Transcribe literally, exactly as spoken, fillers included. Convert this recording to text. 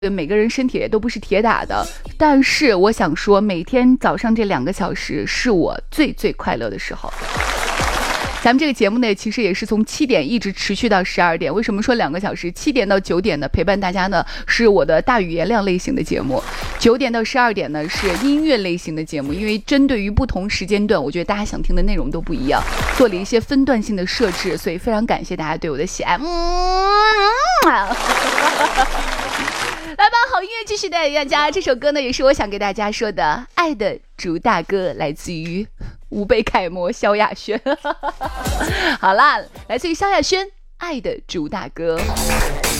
每个人身体也都不是铁打的，但是我想说，每天早上这两个小时是我最最快乐的时候。咱们这个节目呢，其实也是从七点一直持续到十二点。为什么说两个小时？七点到九点呢，陪伴大家呢是我的大语言量类型的节目；九点到十二点呢是音乐类型的节目。因为针对于不同时间段，我觉得大家想听的内容都不一样，做了一些分段性的设置，所以非常感谢大家对我的喜爱。嗯来吧，好音乐继续带给大家。这首歌呢，也是我想给大家说的《爱的主打歌》，来自于吴贝楷模萧亚轩。好啦，来自于萧亚轩《爱的主打歌》。